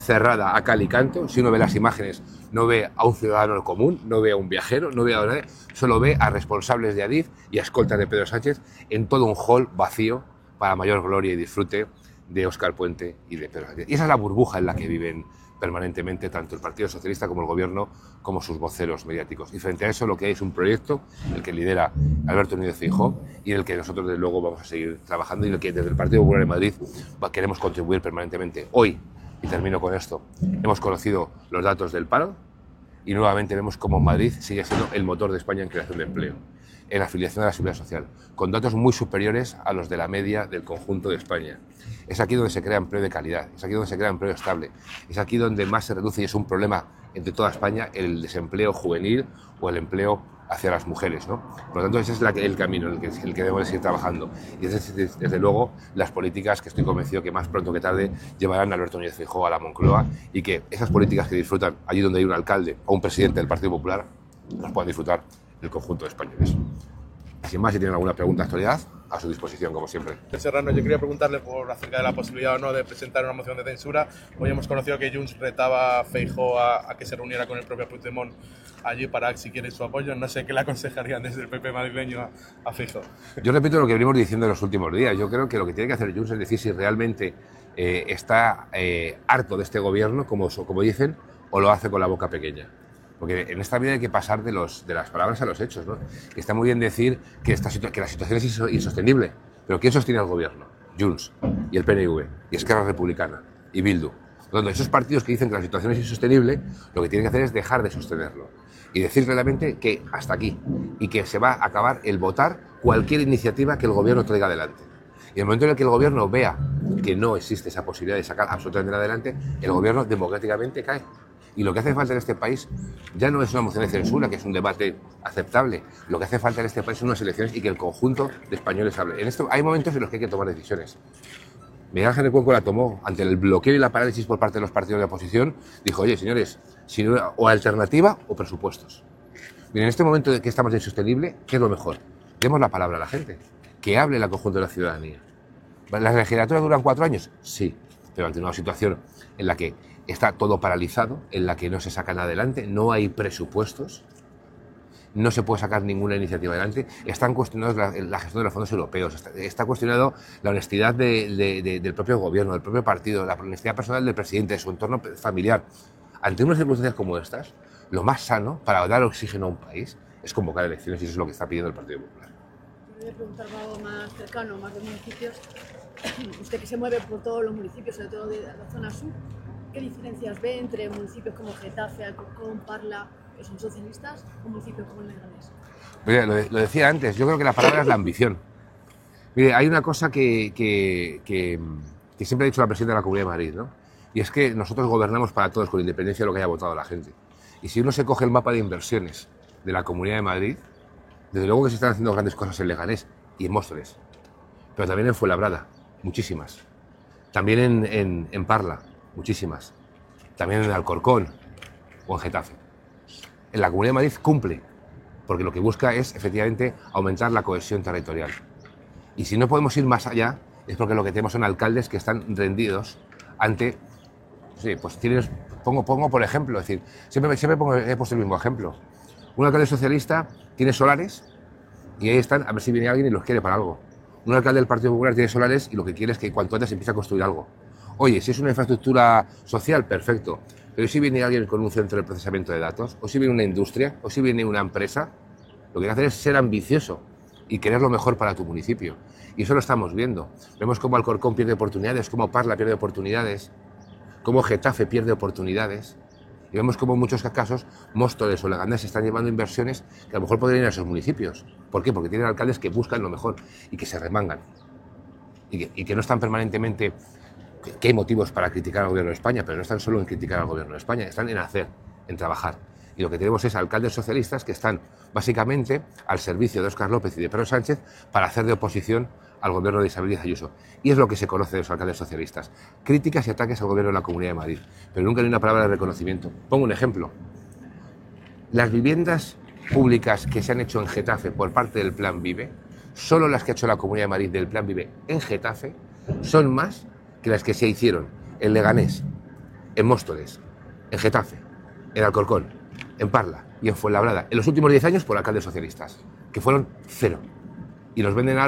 cerrada a cal y canto. Si uno ve las imágenes, no ve a un ciudadano común, no ve a un viajero, no ve a nadie, solo ve a responsables de Adif y a escoltas de Pedro Sánchez en todo un hall vacío para mayor gloria y disfrute de Óscar Puente y de Pedro Sánchez. Y esa es la burbuja en la que viven permanentemente tanto el Partido Socialista como el Gobierno, como sus voceros mediáticos. Y frente a eso lo que hay es un proyecto, el que lidera Alberto Núñez Feijóo y en el que nosotros desde luego vamos a seguir trabajando y en el que desde el Partido Popular de Madrid queremos contribuir permanentemente. Hoy, y termino con esto, hemos conocido los datos del paro y nuevamente vemos cómo Madrid sigue siendo el motor de España en creación de empleo, en afiliación a la Seguridad Social, con datos muy superiores a los de la media del conjunto de España. Es aquí donde se crea empleo de calidad, es aquí donde se crea empleo estable, es aquí donde más se reduce, y es un problema entre toda España, el desempleo juvenil o el empleo hacia las mujeres, ¿no? Por lo tanto, ese es el camino en el que debemos seguir trabajando. Y desde luego las políticas que estoy convencido que más pronto que tarde llevarán a Alberto Núñez Feijóo a la Moncloa, y que esas políticas que disfrutan allí donde hay un alcalde o un presidente del Partido Popular las puedan disfrutar el conjunto de españoles. Sin más, si tienen alguna pregunta de actualidad, a su disposición, como siempre. Serrano, yo quería preguntarle acerca de la posibilidad o no de presentar una moción de censura. Hoy hemos conocido que Junts retaba a Feijóo a que se reuniera con el propio Puigdemont allí para si quiere su apoyo. No sé qué le aconsejarían desde el PP madrileño a Feijóo. Yo repito lo que venimos diciendo en los últimos días. Yo creo que lo que tiene que hacer Junts es decir si realmente está harto de este gobierno, como dicen, o lo hace con la boca pequeña. Porque en esta vida hay que pasar de las palabras a los hechos, ¿no? Está muy bien decir que la situación es insostenible, pero ¿quién sostiene al gobierno? Junts, y el PNV, y Esquerra Republicana, y Bildu. Donde esos partidos que dicen que la situación es insostenible, lo que tienen que hacer es dejar de sostenerlo y decir claramente que hasta aquí, y que se va a acabar el votar cualquier iniciativa que el gobierno traiga adelante. Y en el momento en el que el gobierno vea que no existe esa posibilidad de sacar absolutamente nada adelante, el gobierno democráticamente cae. Y lo que hace falta en este país ya no es una moción de censura, que es un debate aceptable. Lo que hace falta en este país son unas elecciones y que el conjunto de españoles hable. Hay momentos en los que hay que tomar decisiones. Miguel Ángel Cuenco la tomó ante el bloqueo y la parálisis por parte de los partidos de oposición. Dijo, oye, señores, o alternativa o presupuestos. Miren, en este momento de que estamos de insostenible, ¿qué es lo mejor? Demos la palabra a la gente, que hable la conjunto de la ciudadanía. ¿Las legislaturas duran 4 años? Sí, pero ante una situación en la que está todo paralizado, en la que no se sacan adelante, no hay presupuestos, no se puede sacar ninguna iniciativa adelante, están cuestionados la gestión de los fondos europeos, está cuestionado la honestidad del propio gobierno, del propio partido, la honestidad personal del presidente, de su entorno familiar. Ante unas circunstancias como estas, lo más sano para dar oxígeno a un país es convocar elecciones, y eso es lo que está pidiendo el Partido Popular. Yo voy a preguntar algo más cercano, más de municipios. Usted que se mueve por todos los municipios, sobre todo de la zona sur, ¿qué diferencias ve entre municipios como Getafe, Alcorcón, Parla, que son socialistas, o municipios como Leganés? Mira, lo decía antes, yo creo que la palabra es la ambición. Mire, hay una cosa que siempre ha dicho la presidenta de la Comunidad de Madrid, ¿no? Y es que nosotros gobernamos para todos, con independencia de lo que haya votado la gente. Y si uno se coge el mapa de inversiones de la Comunidad de Madrid, desde luego que se están haciendo grandes cosas en Leganés y en Móstoles, pero también en Fuenlabrada, muchísimas. También en Parla, muchísimas. También en Alcorcón o en Getafe. En la Comunidad de Madrid cumple, porque lo que busca es efectivamente aumentar la cohesión territorial. Y si no podemos ir más allá, es porque lo que tenemos son alcaldes que están rendidos ante... Sí, pues pongo por ejemplo, es decir, siempre he puesto el mismo ejemplo. Un alcalde socialista tiene solares y ahí están a ver si viene alguien y los quiere para algo. Un alcalde del Partido Popular tiene solares y lo que quiere es que cuanto antes empiece a construir algo. Oye, si es una infraestructura social, perfecto. Pero si viene alguien con un centro de procesamiento de datos, o si viene una industria, o si viene una empresa, lo que hay que hacer es ser ambicioso y querer lo mejor para tu municipio. Y eso lo estamos viendo. Vemos cómo Alcorcón pierde oportunidades, cómo Parla pierde oportunidades, cómo Getafe pierde oportunidades. Y vemos cómo en muchos casos Móstoles o Leganés están llevando inversiones que a lo mejor podrían ir a esos municipios. ¿Por qué? Porque tienen alcaldes que buscan lo mejor y que se remangan. Y que no están permanentemente... que hay motivos para criticar al gobierno de España, pero no están solo en criticar al gobierno de España, están en hacer, en trabajar. Y lo que tenemos es alcaldes socialistas que están básicamente al servicio de Óscar López y de Pedro Sánchez para hacer de oposición al gobierno de Isabel Díaz Ayuso. Y es lo que se conoce de los alcaldes socialistas. Críticas y ataques al gobierno de la Comunidad de Madrid, pero nunca hay una palabra de reconocimiento. Pongo un ejemplo. Las viviendas públicas que se han hecho en Getafe por parte del Plan Vive, solo las que ha hecho la Comunidad de Madrid del Plan Vive en Getafe, son más que las que se hicieron en Leganés, en Móstoles, en Getafe, en Alcorcón, en Parla y en Fuenlabrada, en los últimos 10 años por alcaldes socialistas, que fueron 0. Y nos venden